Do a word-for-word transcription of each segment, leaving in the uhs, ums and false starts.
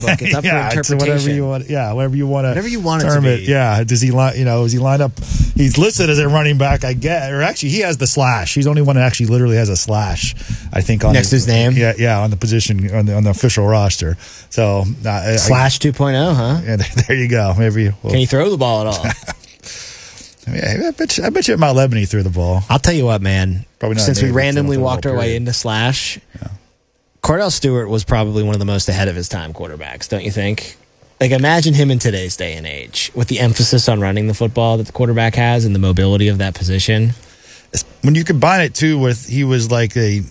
book. It's up yeah, for interpretation. Whatever you want, yeah, whatever you want to whatever you want it term to it. be. Yeah, does he line? You know, is he lined up? He's listed as a running back, I get, or actually, he has the slash. He's the only one that actually literally has a slash. I think on next the, to his name. Yeah, yeah, on the position on the, on the official roster. So uh, slash two point oh, huh? Yeah, there you go. Maybe. We'll, Can he throw the ball at all? Yeah, I bet you, I bet you Mount Lebanon threw the ball. I'll tell you what, man. Probably not. Since we randomly walked our way into slash, yeah. Cordell Stewart was probably one of the most ahead of his time quarterbacks, don't you think? Like, imagine him in today's day and age with the emphasis on running the football that the quarterback has and the mobility of that position. When you combine it too with he was like a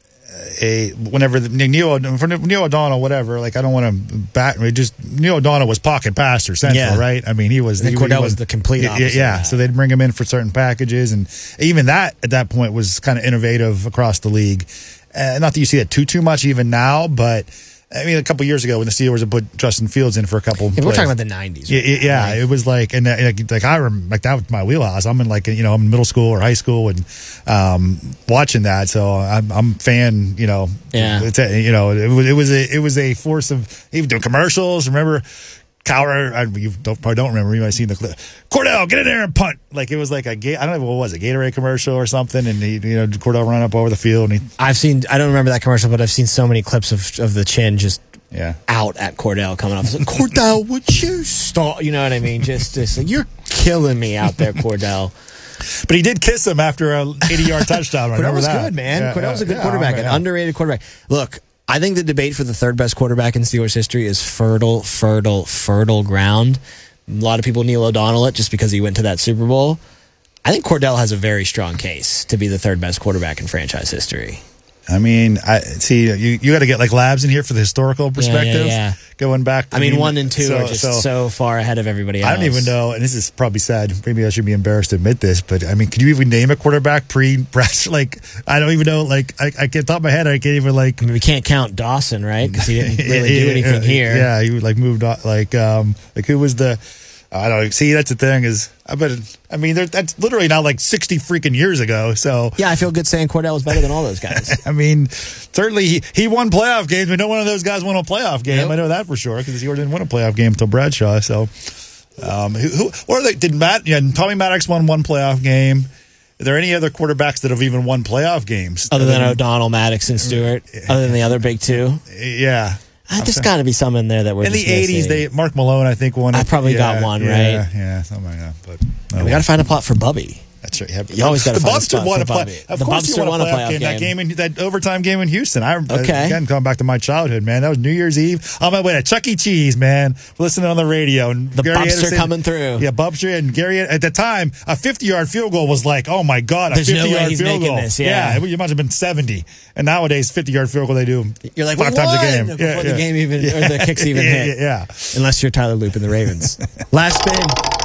a whenever the, Neil Neil O'Donnell, whatever. Like I don't want to bat. Just Neil O'Donnell was pocket passer central, yeah. right? I mean, he was. And he, Cordell he was the complete opposite. Yeah, yeah. Of So they'd bring him in for certain packages, and even that at that point was kind of innovative across the league. Uh, not that you see that too too much even now, but. I mean, a couple years ago when the Steelers had put Justin Fields in for a couple. Yeah, plays. we're talking about the nineties. Right? Yeah, yeah, right? It was like, and uh, like I remember, like that was my wheelhouse. I'm in like you know, I'm in middle school or high school and um, watching that. So I'm, I'm fan. You know, yeah. It's a, you know, it was it was a it was a force of even doing commercials. Remember. Cowher, I, you don't, probably don't remember. You might have seen the clip. Cordell, get in there and punt. Like it was like a, I don't know what was it, Gatorade commercial or something. And he, you know, Cordell ran up over the field. And he, I've seen, I don't remember that commercial, but I've seen so many clips of of the chin just yeah. out at Cordell coming off. It's like, Cordell, would you stop? You know what I mean? Just, just like, you're killing me out there, Cordell. But he did kiss him after an eighty-yard touchdown. Cordell was that. good, man. Yeah, Cordell yeah, was a good yeah, quarterback, yeah. an underrated quarterback. Look, I think the debate for the third best quarterback in Steelers history is fertile, fertile, fertile ground. A lot of people Neil O'Donnell it just because he went to that Super Bowl. I think Cordell has a very strong case to be the third best quarterback in franchise history. I mean, I see you. You got to get like Labs in here for the historical perspective. Yeah, yeah, yeah. Going back. To I mean, me, one and two so, are just so, so far ahead of everybody else. I don't even know, and this is probably sad. Maybe I should be embarrassed to admit this, but I mean, can you even name a quarterback pre-Brash? Like, I don't even know. Like, I, I can't top of my head. I can't even like. I mean, we can't count Dawson, right? Because he didn't really yeah, do anything yeah, here. Yeah, he like moved on. Like, um, like who was the? I don't know. See, that's the thing is, I bet. I mean, that's literally not like sixty freaking years ago. So yeah, I feel good saying Cordell was better than all those guys. I mean, certainly he, he won playoff games, but no one of those guys won a playoff game. Yep. I know that for sure because he didn't win a playoff game until Bradshaw. So, um, who, who or they, did Matt? Yeah, Tommy Maddox won one playoff game. Are there any other quarterbacks that have even won playoff games Other than O'Donnell, Maddox, and Stewart? Other than the other big two? Yeah. Uh, there's got to be some in there that were in just the eighties. missing. They Mark Malone, I think, won. I it. probably yeah, got one, yeah, right? Yeah, something like that. But oh, we got to find a plot for Bubby. That's right. You, have, you always got to the find Bubster a spot won for a play, Bubby. Of the course, Bubster you won, won a a playoff, playoff game. game. That game in that overtime game in Houston. I okay. Again, going back to my childhood, man. That was New Year's Eve on my way to Chuck E. Cheese, man. Listening on the radio and the Gary Bubster Anderson, coming through. Yeah, Bubster and Gary. At the time, a fifty-yard field goal was like, oh my god, a There's fifty-yard no way he's field making goal. This, yeah, yeah, it must have been seventy. And nowadays, fifty-yard field goal they do. You're like five we times won a game before yeah, the yeah. game even yeah. or the kicks even yeah, hit. Yeah, yeah. Unless you're Tyler Loop in the Ravens. Last spin.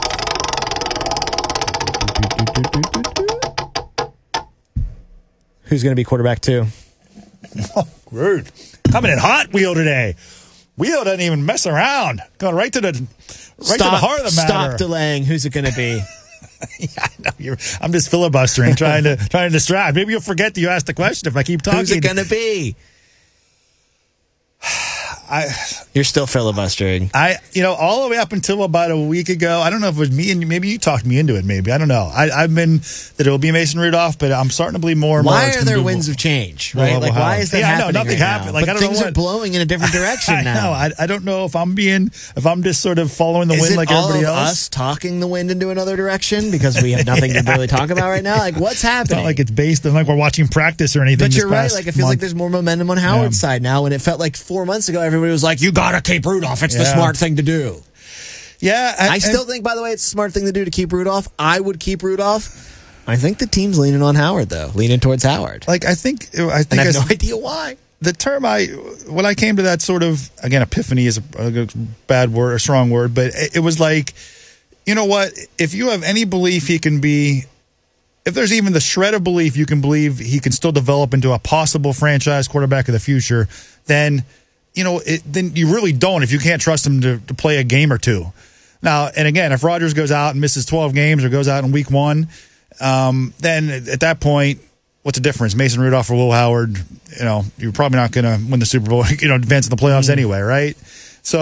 Who's going to be quarterback two? Oh, rude. Coming in hot, Wheel, today. Wheel doesn't even mess around. Going right to the right stop, to the heart of the matter. Stop delaying. Who's it going to be? yeah, I know. You're, I'm just filibustering, trying to trying to distract. Maybe you'll forget that you asked the question if I keep talking. Who's it going to be? I, You're still filibustering. I, you know, all the way up until about a week ago, I don't know if it was me and maybe you talked me into it. Maybe I don't know. I, I've been that it will be Mason Rudolph, but I'm starting to believe more and more. Why it's are there be, winds of change? Right? Well, like, well, why is that yeah, happening? I know nothing right happened. Now? Like, but I don't things know are what, blowing in a different direction I now. know. I, I don't know if I'm being, if I'm just sort of following the is wind it like all everybody of else. Us talking the wind into another direction because we have nothing yeah. to really talk about right now. Like, what's happening? It's not like it's based on like we're watching practice or anything. But you're right. Like it feels month. like there's more momentum on Howard's yeah. side now, and it felt like four months ago everybody was like, "You gotta keep Rudolph. It's yeah. the smart thing to do." Yeah, I, I still think, by the way, it's the smart thing to do to keep Rudolph. I would keep Rudolph. I think the team's leaning on Howard, though, leaning towards Howard. Like I think, I think and I have I, no idea why. The term I, when I came to that sort of again, epiphany is a, a bad word, a strong word, but it, it was like, you know what? If you have any belief he can be, if there's even the shred of belief you can believe he can still develop into a possible franchise quarterback of the future, then. You know, it, then you really don't if you can't trust him to, to play a game or two. Now, and again, if Rodgers goes out and misses twelve games or goes out in week one, um, then at that point, what's the difference? Mason Rudolph or Will Howard, you know, you're probably not going to win the Super Bowl, you know, advance in the playoffs mm. anyway, right?